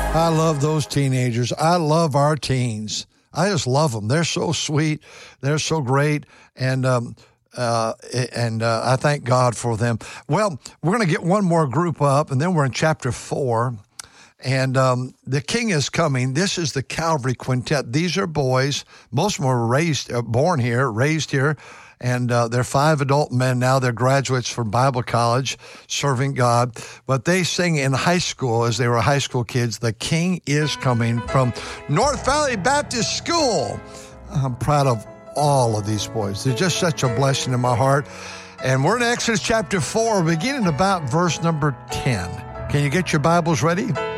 I love those teenagers. I love our teens. I just love them. They're so sweet. They're so great. And I thank God for them. Well, we're going to get one more group up, and then we're in chapter 4. And the King is coming. This is the Calvary Quintet. These are boys. Most of them were born here, raised here. And they're 5 adult men now. They're graduates from Bible college, serving God. But they sing in high school, as they were high school kids, "The King is Coming," from North Valley Baptist School. I'm proud of all of these boys. They're just such a blessing in my heart. And we're in Exodus chapter 4, beginning about verse number 10. Can you get your Bibles ready?